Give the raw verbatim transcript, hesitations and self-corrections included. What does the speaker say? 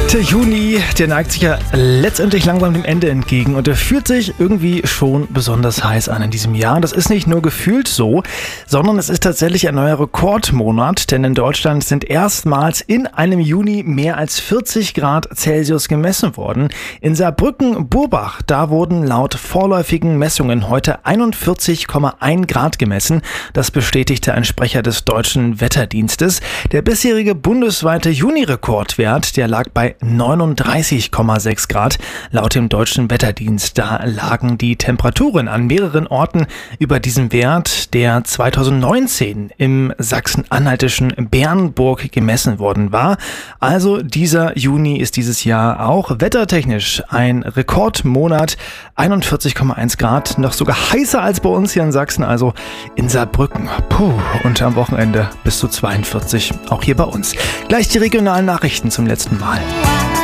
Der Juni, der neigt sich ja letztendlich langsam dem Ende entgegen und er fühlt sich irgendwie schon besonders heiß an in diesem Jahr. Und das ist nicht nur gefühlt so, sondern es ist tatsächlich ein neuer Rekordmonat, denn in Deutschland sind erstmals in einem Juni mehr als vierzig Grad Celsius gemessen worden. In Saarbrücken-Burbach, da wurden laut vorläufigen Messungen heute einundvierzig Komma eins Grad gemessen. Das bestätigte ein Sprecher des Deutschen Wetterdienstes. Der bisherige bundesweite Juni-Rekordwert, der lag bei neununddreißig Komma sechs Grad. Laut dem Deutschen Wetterdienst, da lagen die Temperaturen an mehreren Orten über diesem Wert, der zweitausendneunzehn im sachsen-anhaltischen Bernburg gemessen worden war. Also dieser Juni ist dieses Jahr auch wettertechnisch ein Rekordmonat. einundvierzig Komma eins Grad, noch sogar heißer als bei uns hier in Sachsen, also in Saarbrücken. Puh, und am Wochenende bis zu zweiundvierzig, auch hier bei uns. Gleich die regionalen Nachrichten zum letzten Mal.